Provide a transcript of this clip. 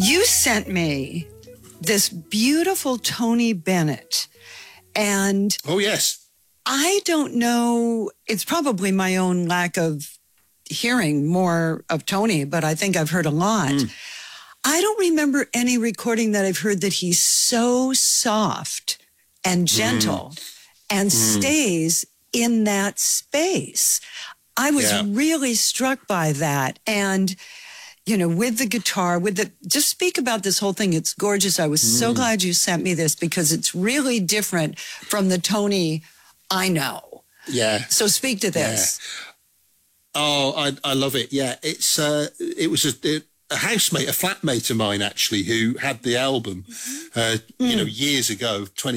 You sent me this beautiful Tony Bennett, and Oh, yes. I don't know, it's probably my own lack of hearing more of Tony, but I think I've heard a lot. I don't remember any recording that I've heard that he's so soft and gentle and stays in that space. I was really struck by that. And, you know, with the guitar, just speak about this whole thing. It's gorgeous. I was so glad you sent me this because it's really different from the Tony I know. Yeah. So speak to this. Oh, I love it. Yeah, it was a housemate, a flatmate of mine actually, who had the album, you know, years ago, 20